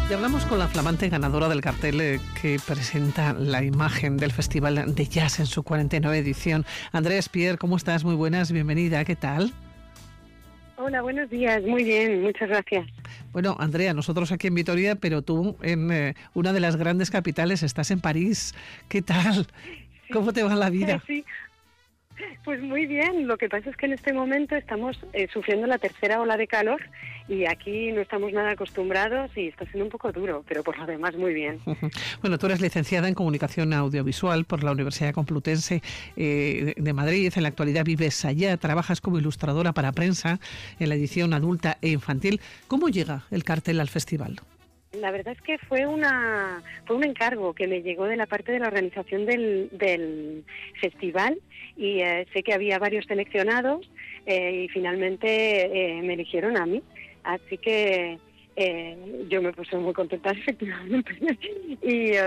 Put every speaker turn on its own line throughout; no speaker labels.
Y hablamos con la flamante ganadora del cartel que presenta la imagen del Festival de Jazz en su 49 edición. Andrea Espier, ¿cómo estás? Muy buenas, bienvenida, ¿qué tal?
Hola, buenos días, muy bien, muchas gracias.
Bueno, Andrea, nosotros aquí en Vitoria, pero tú en una de las grandes capitales, estás en París. ¿Qué tal? ¿Cómo te va la vida?
Sí, pues muy bien. Lo que pasa es que en este momento estamos sufriendo la tercera ola de calor y aquí no estamos nada acostumbrados y está siendo un poco duro, pero por lo demás muy bien.
Bueno, tú eres licenciada en Comunicación Audiovisual por la Universidad Complutense de Madrid. En la actualidad vives allá, trabajas como ilustradora para prensa en la edición adulta e infantil. ¿Cómo llega el cartel al festival?
La verdad es que fue un encargo que me llegó de la parte de la organización del festival y sé que había varios seleccionados y finalmente me eligieron a mí. Así que yo me puse muy contenta, efectivamente. Y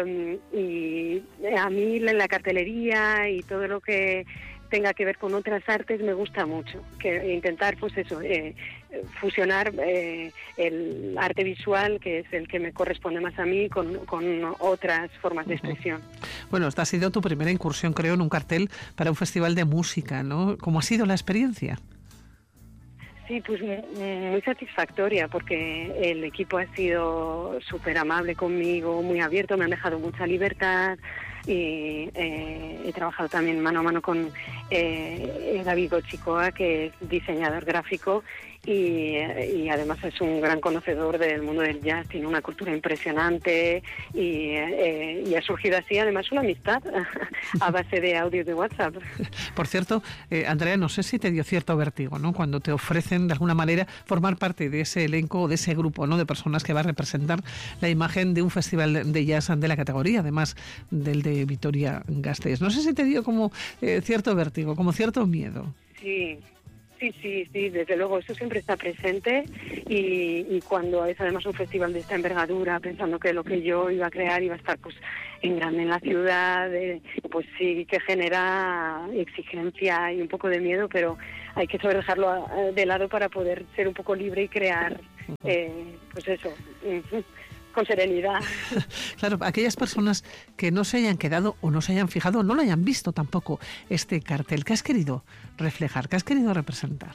a mí la cartelería y todo lo que tenga que ver con otras artes me gusta mucho, que intentar pues eso, fusionar el arte visual, que es el que me corresponde más a mí, con otras formas de expresión.
Bueno, esta ha sido tu primera incursión, creo, en un cartel para un festival de música, ¿no? ¿Cómo ha sido la experiencia?
Sí, pues muy satisfactoria, porque el equipo ha sido súper amable conmigo, muy abierto, me han dejado mucha libertad y he trabajado también mano a mano con David Gochicoa, que es diseñador gráfico y además es un gran conocedor del mundo del jazz, tiene una cultura impresionante y ha surgido así además una amistad a base de audios de WhatsApp.
Por cierto, Andrea, no sé si te dio cierto vértigo, ¿no?, cuando te ofrecen de alguna manera formar parte de ese elenco, de ese grupo, ¿no?, de personas que va a representar la imagen de un festival de jazz de la categoría, además del de Vitoria-Gasteiz. No sé si te dio como cierto vértigo, como cierto miedo.
Sí, desde luego, eso siempre está presente y cuando es además un festival de esta envergadura, pensando que lo que yo iba a crear iba a estar pues en grande en la ciudad, pues sí que genera exigencia y un poco de miedo, pero hay que saber dejarlo de lado para poder ser un poco libre y crear, pues eso, con serenidad.
Claro, aquellas personas que no se hayan quedado o no se hayan fijado o no lo hayan visto tampoco este cartel, ¿qué has querido reflejar? ¿Qué has querido representar?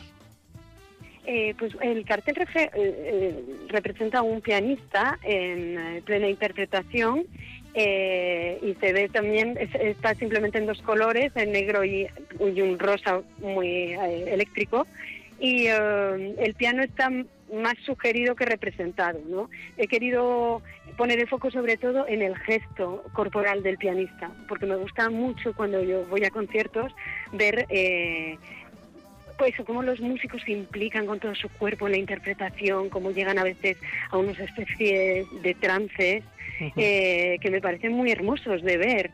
Pues el cartel representa a un pianista en plena interpretación y se ve también, está simplemente en dos colores, en negro y un rosa muy eléctrico, y el piano está más sugerido que representado, ¿no? He querido poner el foco sobre todo en el gesto corporal del pianista, porque me gusta mucho cuando yo voy a conciertos ver pues cómo los músicos se implican con todo su cuerpo en la interpretación, cómo llegan a veces a unas especies de trances que me parecen muy hermosos de ver.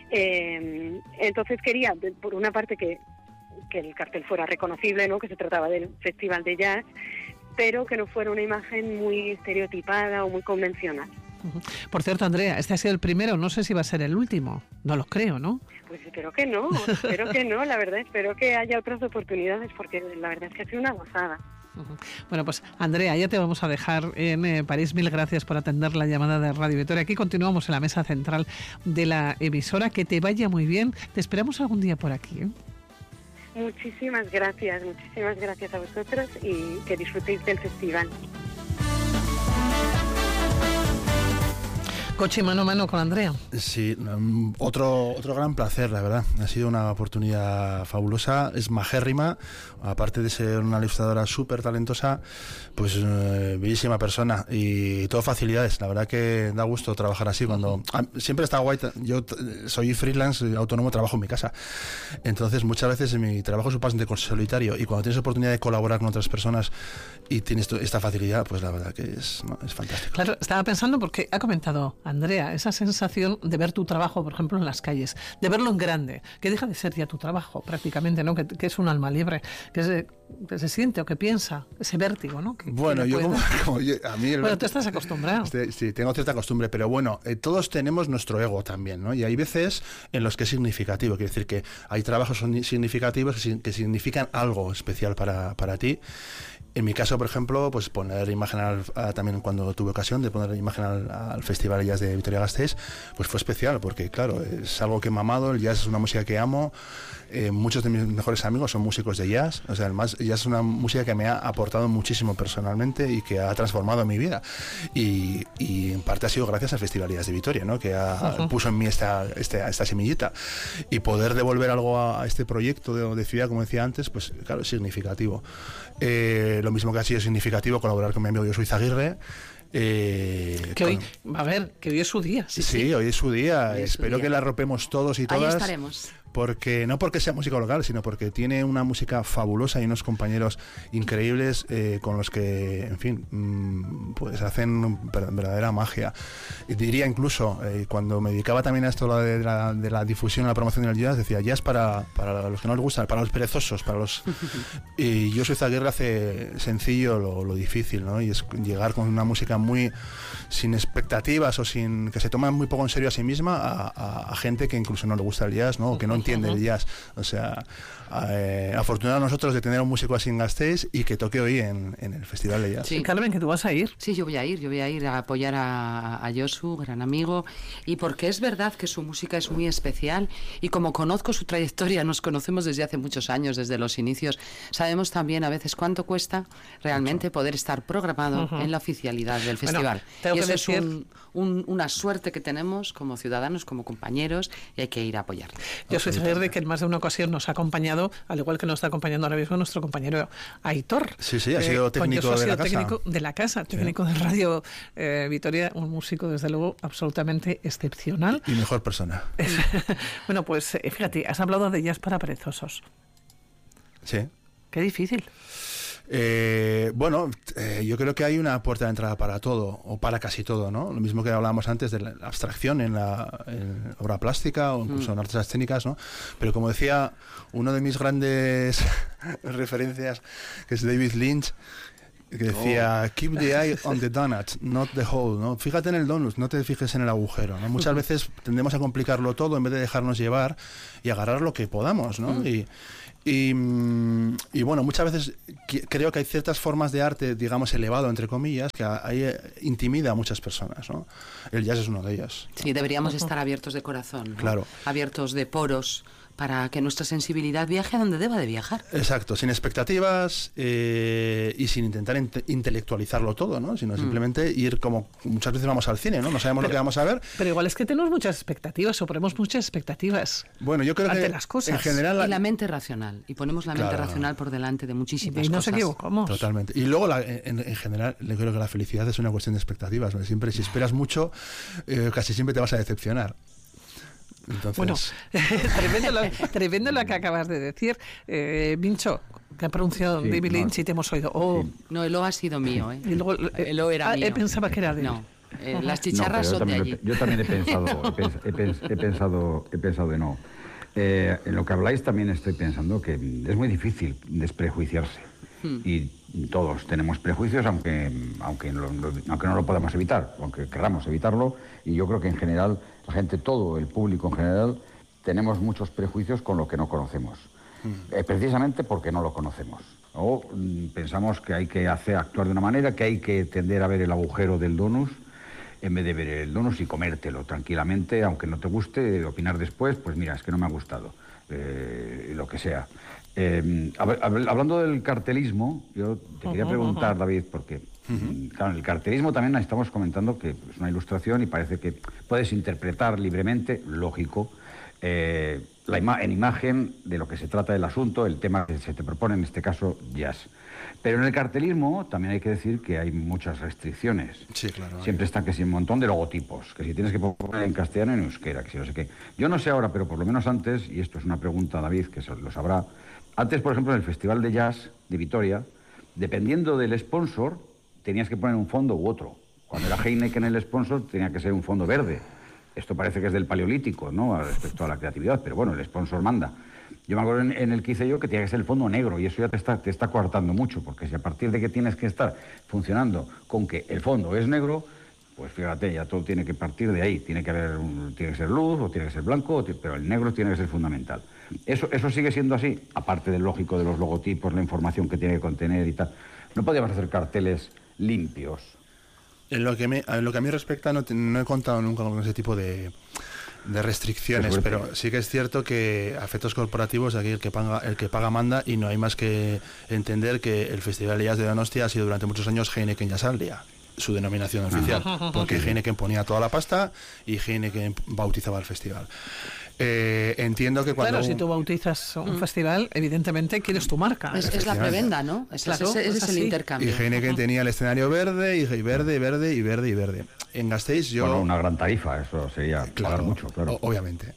Entonces quería, por una parte, que el cartel fuera reconocible, ¿no?, que se trataba del Festival de Jazz, pero que no fuera una imagen muy estereotipada o muy convencional.
Por cierto, Andrea, este ha sido el primero, no sé si va a ser el último, no lo creo, ¿no?
Pues espero que no, la verdad, espero que haya otras oportunidades, porque la verdad es que ha sido una gozada.
Bueno, pues Andrea, ya te vamos a dejar en París. Mil gracias por atender la llamada de Radio Vitoria. Aquí continuamos en la mesa central de la emisora. Que te vaya muy bien. Te esperamos algún día por aquí, ¿eh?
Muchísimas gracias a vosotros y que disfrutéis del festival.
Coche mano a mano con Andrea.
Sí, otro gran placer, la verdad. Ha sido una oportunidad fabulosa, es majérrima, aparte de ser una ilustradora súper talentosa, pues bellísima persona y todo facilidades. La verdad que da gusto trabajar así. Siempre está guay. Yo soy freelance, autónomo, trabajo en mi casa. Entonces muchas veces mi trabajo es bastante solitario y cuando tienes oportunidad de colaborar con otras personas y tienes esta facilidad, pues la verdad que es fantástico.
Claro, estaba pensando porque ha comentado Andrea, esa sensación de ver tu trabajo, por ejemplo, en las calles, de verlo en grande, que deja de ser ya tu trabajo prácticamente, ¿no? Que es un alma libre, que se siente o que piensa, ese vértigo, ¿no?
Bueno, yo a mí...
Bueno, tú estás acostumbrado.
Sí, tengo cierta costumbre, pero bueno, todos tenemos nuestro ego también, ¿no? Y hay veces en los que es significativo, quiere decir que hay trabajos significativos que significan algo especial para ti. En mi caso, por ejemplo, pues poner imagen también cuando tuve ocasión de poner imagen al Festival de Jazz de Vitoria-Gasteiz, pues fue especial, porque claro, es algo que he mamado, el jazz es una música que amo, muchos de mis mejores amigos son músicos de jazz, o sea, además jazz es una música que me ha aportado muchísimo personalmente y que ha transformado mi vida, y en parte ha sido gracias al Festival de Jazz de Vitoria, ¿no? Que puso en mí esta semillita, y poder devolver algo a este proyecto de ciudad, como decía antes, pues claro, es significativo. Lo mismo que ha sido significativo colaborar con mi amigo Josu Izaguirre.
Que hoy es su día.
Sí, hoy es su día. Espero que la rompemos todos y todas.
Ahí estaremos.
No porque sea música local, sino porque tiene una música fabulosa y unos compañeros increíbles con los que, en fin, pues hacen verdadera magia. Y diría incluso, cuando me dedicaba también a esto de la difusión y la promoción del jazz, decía jazz para los que no les gustan, para los perezosos, para los... Y yo soy Izaguirre, hace sencillo lo difícil, ¿no? Y es llegar con una música muy sin expectativas o que se toma muy poco en serio a sí misma a gente que incluso no le gusta el jazz, ¿no? O que no entiende el jazz. O sea, afortunados nosotros de tener un músico así en Gasteiz y que toque hoy en el Festival de Jazz.
Sí, Carmen, que tú vas a ir.
Sí, yo voy a ir a apoyar a Josu, gran amigo, y porque es verdad que su música es muy especial, y como conozco su trayectoria, nos conocemos desde hace muchos años, desde los inicios, sabemos también a veces cuánto cuesta realmente poder estar programado en la oficialidad del festival.
Tengo
y
que
eso
decir...
es una suerte que tenemos como ciudadanos, como compañeros, y hay que ir a apoyar.
Yo soy Izaguirre, que en más de una ocasión nos ha acompañado, al igual que nos está acompañando ahora mismo nuestro compañero Aitor.
Sí, ha sido técnico de la casa.
Técnico de la casa, técnico de Radio Vitoria, un músico desde luego absolutamente excepcional.
Y mejor persona.
Bueno, pues fíjate, has hablado de jazz para perezosos.
Sí.
Qué difícil.
Yo creo que hay una puerta de entrada para todo, o para casi todo, ¿no? Lo mismo que hablábamos antes de la abstracción en obra plástica o incluso en artes escénicas, ¿no? Pero como decía uno de mis grandes referencias, que es David Lynch, que decía, keep the eye on the donut, not the hole, ¿no? Fíjate en el donut, no te fijes en el agujero, ¿no? Muchas veces tendemos a complicarlo todo en vez de dejarnos llevar y agarrar lo que podamos, ¿no? Y bueno, muchas veces creo que hay ciertas formas de arte, digamos, elevado, entre comillas, que ahí intimida a muchas personas, ¿no? El jazz es uno de ellas.
Sí, deberíamos estar abiertos de corazón, ¿no?
Claro.
Abiertos de poros, para que nuestra sensibilidad viaje a donde deba de viajar.
Exacto, sin expectativas y sin intentar intelectualizarlo todo, ¿no? Sino simplemente ir como muchas veces vamos al cine, ¿no? No sabemos lo que vamos a ver.
Pero igual es que tenemos muchas expectativas o ponemos muchas expectativas.
Bueno, yo creo
ante
que
las cosas.
En general
y la mente racional, y ponemos la mente racional por delante de muchísimas
y no
cosas.
nos equivocamos.
Totalmente. Y luego en general yo creo que la felicidad es una cuestión de expectativas, ¿no? Siempre si esperas mucho, casi siempre te vas a decepcionar. Entonces...
Bueno, tremendo lo que acabas de decir. Vincho, que ha pronunciado David Lynch y te hemos oído.
No, el O ha sido mío.
Y luego,
el O era mío.
Pensaba que era de él.
No, las chicharras son de allí.
Yo también he pensado en O. En lo que habláis también estoy pensando que es muy difícil desprejuiciarse. Y todos tenemos prejuicios, aunque no lo podamos evitar, aunque queramos evitarlo. Y yo creo que en general la gente, todo el público en general, tenemos muchos prejuicios con lo que no conocemos. Precisamente porque no lo conocemos. O pensamos que hay que actuar de una manera, que hay que tender a ver el agujero del donus, en vez de ver el donus y comértelo tranquilamente, aunque no te guste, opinar después, pues mira, es que no me ha gustado, lo que sea. Hablando del cartelismo, yo te quería preguntar, David, porque claro, en el cartelismo también estamos comentando que es una ilustración y parece que puedes interpretar libremente, lógico, en imagen de lo que se trata del asunto, el tema que se te propone, en este caso, jazz. Pero en el cartelismo también hay que decir que hay muchas restricciones.
Sí, claro.
Siempre están que si un montón de logotipos, que si tienes que poner en castellano, en euskera, que si no sé qué. Yo no sé ahora, pero por lo menos antes, y esto es una pregunta, David, que lo sabrá, antes, por ejemplo, en el Festival de Jazz de Vitoria, dependiendo del sponsor, tenías que poner un fondo u otro. Cuando era Heineken el sponsor tenía que ser un fondo verde. Esto parece que es del Paleolítico, ¿no?, respecto a la creatividad, pero bueno, el sponsor manda. Yo me acuerdo en el que hice yo que tenía que ser el fondo negro, y eso ya te está coartando mucho, porque si a partir de que tienes que estar funcionando con que el fondo es negro, pues fíjate, ya todo tiene que partir de ahí. Tiene que ser luz, o tiene que ser blanco, pero el negro tiene que ser fundamental. Eso sigue siendo así, aparte del lógico de los logotipos, la información que tiene que contener y tal. No podíamos hacer carteles limpios.
En lo que a mí respecta, no he contado nunca con ese tipo de restricciones, pero sí que es cierto que a efectos corporativos aquí el que paga manda, y no hay más que entender que el Festival de Jazz de Donostia ha sido durante muchos años Heineken Jazaldia, su denominación oficial, porque Heineken ponía toda la pasta y Heineken bautizaba el festival. Entiendo que cuando...
Claro, si tú bautizas un festival, evidentemente quieres tu marca.
Es la prebenda, ¿no? Ese es el intercambio.
Y Heineken tenía el escenario verde, y verde. En Gasteiz
Bueno, una gran tarifa, eso sería pagar mucho, claro.
Obviamente.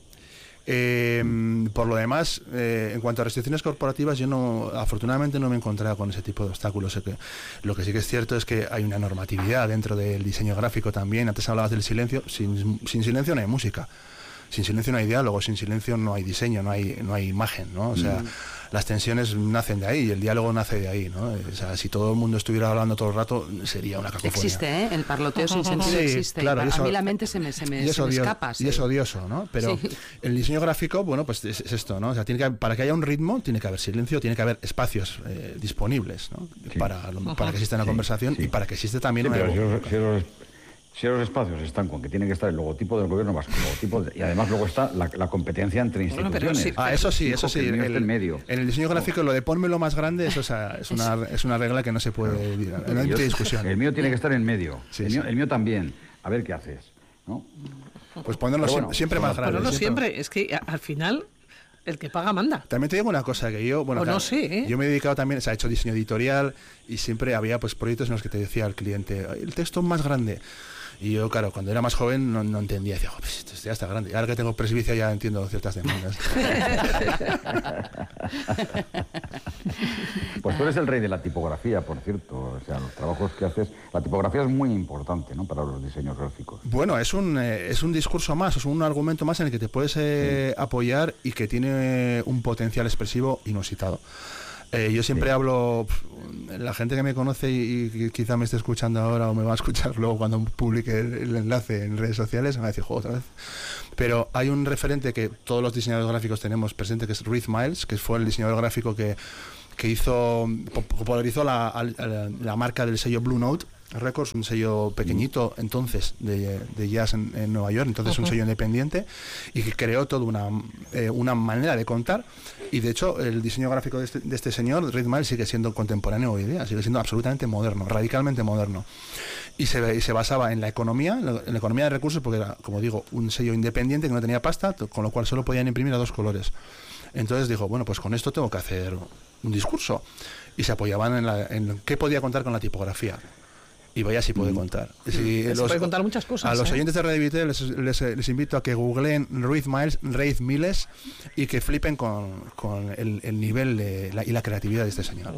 Por lo demás, en cuanto a restricciones corporativas, yo afortunadamente no me he encontrado con ese tipo de obstáculos. Lo que sí que es cierto es que hay una normatividad dentro del diseño gráfico también. Antes hablabas del silencio. Sin silencio no hay música. Sin silencio no hay diálogo, sin silencio no hay diseño, no hay imagen, ¿no? O sea, las tensiones nacen de ahí y el diálogo nace de ahí, ¿no? O sea, si todo el mundo estuviera hablando todo el rato, sería una cacofonía.
Existe, ¿eh? El parloteo sin sentido existe.
Claro,
a mí la mente se me escapa.
Sí. Y es odioso, ¿no? Pero el diseño gráfico, bueno, pues es esto, ¿no? O sea, para que haya un ritmo, tiene que haber silencio, tiene que haber espacios disponibles, ¿no? Sí. Para que exista una conversación y para que exista también una...
Si los espacios están con que tiene que estar el logotipo del gobierno vasco, y además luego está la competencia entre instituciones.
Eso sí.
En medio.
En el diseño gráfico, lo de ponmelo más grande, eso es una regla que no se puede... No hay discusión.
El mío tiene que estar en medio. Sí, el mío también. A ver qué haces, ¿no?
Pues ponerlo siempre más grande.
Pero no siempre, es que al final... El que paga manda.
También te digo una cosa, que yo, bueno, claro,
no sé, ¿eh?
Yo me he dedicado también, he hecho diseño editorial y siempre había pues proyectos en los que te decía al cliente, el texto más grande. Y yo, claro, cuando era más joven no entendía, decía, pues esto ya está grande. Y ahora que tengo presbicia ya entiendo ciertas demandas.
Pues tú eres el rey de la tipografía, por cierto. O sea, los trabajos que haces, la tipografía es muy importante, ¿no?, para los diseños gráficos.
Bueno, es un discurso más, es un argumento más en el que te puedes apoyar y que tiene un potencial expresivo inusitado. Yo siempre hablo, la gente que me conoce y quizá me esté escuchando ahora o me va a escuchar luego cuando publique el enlace en redes sociales, me va a decir, otra vez. Pero hay un referente que todos los diseñadores gráficos tenemos presente, que es Ruiz Miles, que fue el diseñador gráfico que popularizó la marca del sello Blue Note Records, un sello pequeñito entonces de jazz en Nueva York, entonces un sello independiente, y que creó toda una manera de contar. Y de hecho el diseño gráfico de este señor, Ruiz Miles, sigue siendo contemporáneo hoy día, sigue siendo absolutamente moderno, radicalmente moderno. Y se basaba en la economía de recursos, porque era, como digo, un sello independiente que no tenía pasta, con lo cual solo podían imprimir a 2 colores. Entonces dijo, bueno, pues con esto tengo que hacer un discurso. Y se apoyaban en qué podía contar con la tipografía. Y vaya si puede contar.
Se puede contar muchas cosas.
A los oyentes de Radio Vite les invito a que googleen Ruiz Miles y que flipen con el nivel y la creatividad de este señor.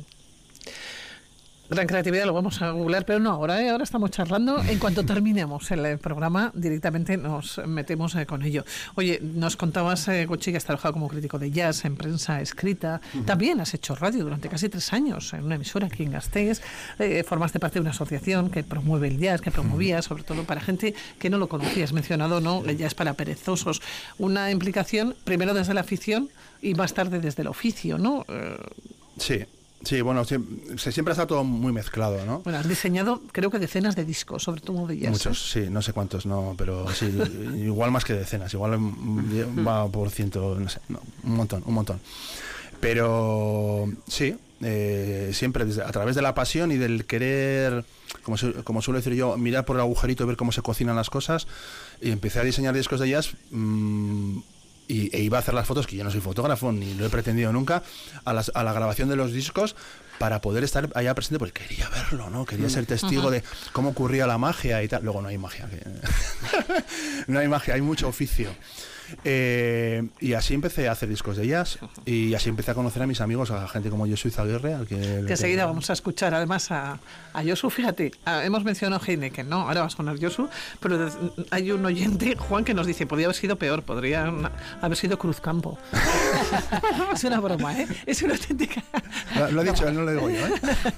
Gran creatividad, lo vamos a googlear, pero no ahora, ahora estamos charlando. En cuanto terminemos el programa, directamente nos metemos con ello. Oye, nos contabas, Gochi, que has trabajado como crítico de jazz en prensa escrita. También has hecho radio durante casi 3 años en una emisora aquí en Gasteiz. Formaste parte de una asociación que promueve el jazz, que promovía, sobre todo para gente que no lo conocía. Has mencionado, ¿no?, el jazz para perezosos. Una implicación primero desde la afición y más tarde desde el oficio, ¿no?
Sí, bueno, siempre está todo muy mezclado, ¿no?
Bueno, has diseñado, creo que decenas de discos, sobre todo de jazz.
Muchos, sí, no sé cuántos, no, pero sí, igual más que decenas, igual va por ciento, no sé, no, un montón. Pero sí, siempre a través de la pasión y del querer, como suelo decir yo, mirar por el agujerito y ver cómo se cocinan las cosas, y empecé a diseñar discos de jazz. E iba a hacer las fotos, que yo no soy fotógrafo ni lo he pretendido nunca, a la grabación de los discos para poder estar allá presente, porque quería verlo, ¿no? Quería ser testigo de cómo ocurría la magia y tal. Luego no hay magia. No hay magia, hay mucho oficio. Y así empecé a hacer discos de jazz y así empecé a conocer a mis amigos, a gente como Josu Izaguirre, al que
enseguida vamos a escuchar además a Josu. Fíjate, hemos mencionado Heineken, ¿no? Ahora va a sonar Josu, pero hay un oyente, Juan, que nos dice, podría haber sido peor, podría haber sido Cruzcampo. Es una broma, ¿eh? Es una auténtica...
Lo ha dicho él, no lo digo yo, ¿eh?